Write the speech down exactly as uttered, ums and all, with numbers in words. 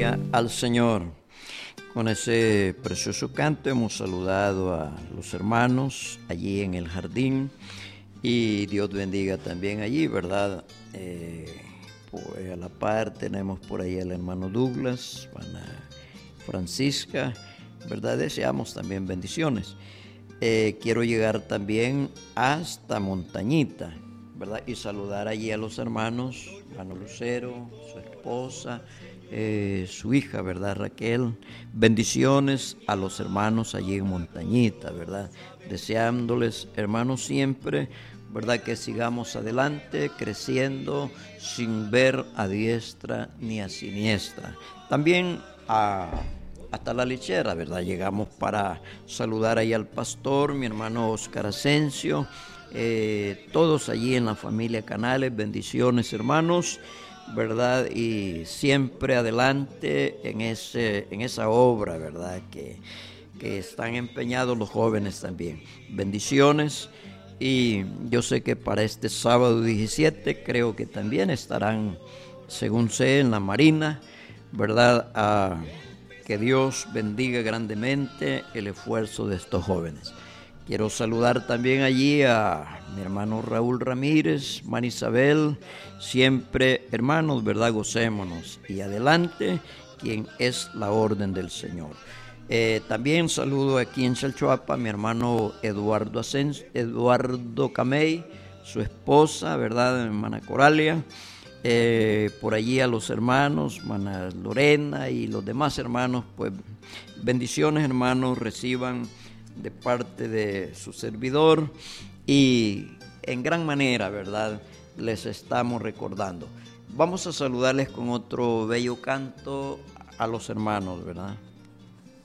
Gloria al Señor. Con ese precioso canto hemos saludado a los hermanos allí en el jardín y Dios bendiga también allí, ¿verdad? Eh, pues a la par tenemos por ahí al hermano Douglas, Ana Francisca, ¿verdad? Deseamos también bendiciones. Eh, quiero llegar también hasta Montañita, ¿verdad? Y saludar allí a los hermanos, hermano Lucero, su esposa, eh, su hija, ¿verdad? Raquel. Bendiciones a los hermanos allí en Montañita, ¿verdad? Deseándoles, hermanos, siempre, ¿verdad? Que sigamos adelante, creciendo, sin ver a diestra ni a siniestra. También a... hasta la lechera, ¿verdad? Llegamos para saludar ahí al pastor, mi hermano Oscar Asensio, eh, todos allí en la familia Canales, bendiciones hermanos, ¿verdad? Y siempre adelante en, ese, en esa obra, ¿verdad? Que, que están empeñados los jóvenes también. Bendiciones. Y yo sé que para este sábado diecisiete creo que también estarán, según sé, en la Marina, ¿verdad? A... Que Dios bendiga grandemente el esfuerzo de estos jóvenes. Quiero saludar también allí a mi hermano Raúl Ramírez, hermana Isabel, siempre hermanos, ¿verdad? Gocémonos y adelante, quien es la orden del Señor. Eh, también saludo aquí en Chalchuapa a mi hermano Eduardo Asens, Eduardo Camey, su esposa, ¿verdad? Mi hermana Coralia. Eh, por allí a los hermanos, hermana Lorena y los demás hermanos, pues bendiciones hermanos, reciban de parte de su servidor y en gran manera, ¿verdad? Les estamos recordando. Vamos a saludarles con otro bello canto a los hermanos, ¿verdad?